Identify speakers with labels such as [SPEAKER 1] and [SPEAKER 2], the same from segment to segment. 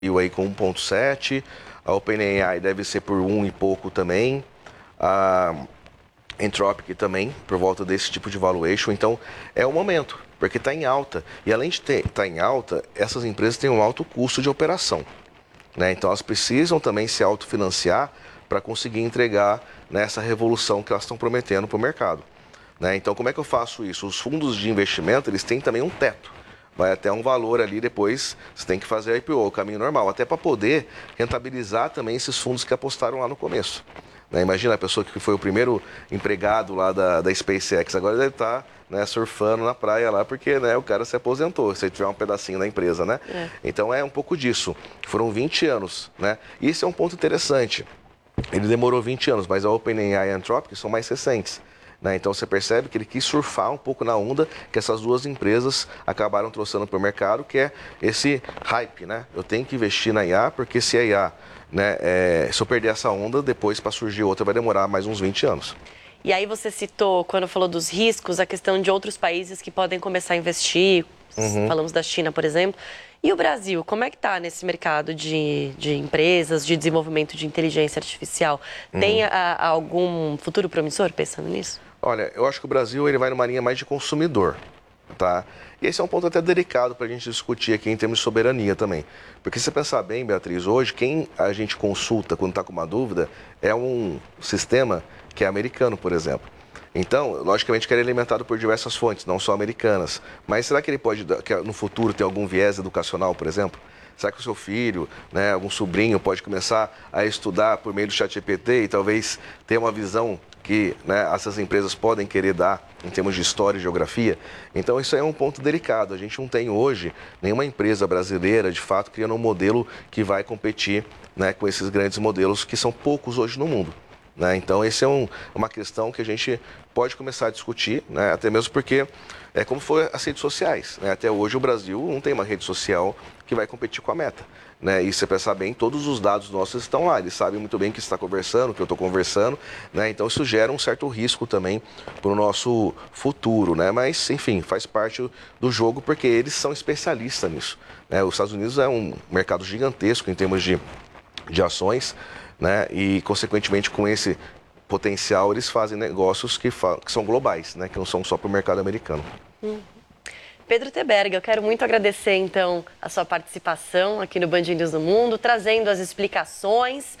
[SPEAKER 1] aí com 1,7, a OpenAI deve ser por 1 e pouco também, a Anthropic também, por volta desse tipo de valuation. Então, é o momento, porque está em alta. E além de estar em alta, essas empresas têm um alto custo de operação, né? Então, elas precisam também se autofinanciar para conseguir entregar nessa revolução que elas estão prometendo para o mercado, né? Então, como é que eu faço isso? Os fundos de investimento, eles têm também um teto. Vai até um valor ali, depois você tem que fazer a IPO, o caminho normal, até para poder rentabilizar também esses fundos que apostaram lá no começo, né? Imagina a pessoa que foi o primeiro empregado lá da SpaceX, agora deve estar, né, surfando na praia lá, porque, né, o cara se aposentou, se tiver um pedacinho da empresa, né? Então é um pouco disso. Foram 20 anos, né? E esse é um ponto interessante. Ele demorou 20 anos, mas a OpenAI e a Anthropic são mais recentes, né? Então você percebe que ele quis surfar um pouco na onda que essas duas empresas acabaram trouxendo para o mercado, que é esse hype, né? Eu tenho que investir na IA, porque se a IA, né, se eu perder essa onda, depois para surgir outra vai demorar mais uns 20 anos.
[SPEAKER 2] E aí você citou, quando falou dos riscos, a questão de outros países que podem começar a investir. Falamos da China, por exemplo. E o Brasil, como é que está nesse mercado de empresas, de desenvolvimento de inteligência artificial? Tem algum futuro promissor pensando nisso?
[SPEAKER 1] Olha, eu acho que o Brasil ele vai numa linha mais de consumidor, tá? E esse é um ponto até delicado para a gente discutir aqui em termos de soberania também. Porque se você pensar bem, Beatriz, hoje quem a gente consulta quando está com uma dúvida é um sistema que é americano, por exemplo. Então, logicamente que ele é alimentado por diversas fontes, não só americanas. Mas será que ele pode, no futuro, ter algum viés educacional, por exemplo? Será que o seu filho, né, algum sobrinho pode começar a estudar por meio do ChatGPT e talvez ter uma visão que, né, essas empresas podem querer dar em termos de história e geografia? Então isso é um ponto delicado. A gente não tem hoje nenhuma empresa brasileira, de fato, criando um modelo que vai competir, né, com esses grandes modelos que são poucos hoje no mundo, né? Então, essa é uma questão que a gente pode começar a discutir, né? Até mesmo porque é como foi as redes sociais, né? Até hoje o Brasil não tem uma rede social que vai competir com a Meta, né? E se você pensar bem, todos os dados nossos estão lá, eles sabem muito bem o que você está conversando, o que eu estou conversando, né? Então isso gera um certo risco também para o nosso futuro, né? Mas, enfim, faz parte do jogo porque eles são especialistas nisso, né? Os Estados Unidos é um mercado gigantesco em termos de ações, né? E, consequentemente, com esse potencial, eles fazem negócios que são globais, né? Que não são só para o mercado americano.
[SPEAKER 2] Pedro Teberga, eu quero muito agradecer, então, a sua participação aqui no Band News do Mundo, trazendo as explicações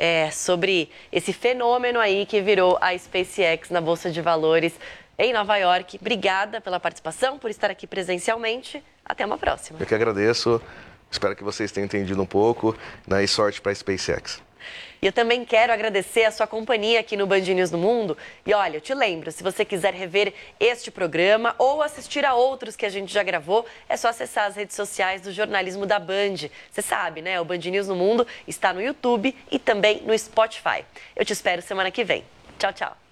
[SPEAKER 2] sobre esse fenômeno aí que virou a SpaceX na Bolsa de Valores em Nova York. Obrigada pela participação, por estar aqui presencialmente. Até uma próxima.
[SPEAKER 1] Eu que agradeço. Espero que vocês tenham entendido um pouco, né? E sorte para a SpaceX.
[SPEAKER 2] E eu também quero agradecer a sua companhia aqui no Band News do Mundo. E olha, eu te lembro, se você quiser rever este programa ou assistir a outros que a gente já gravou, é só acessar as redes sociais do jornalismo da Band. Você sabe, né? O Band News no Mundo está no YouTube e também no Spotify. Eu te espero semana que vem. Tchau, tchau.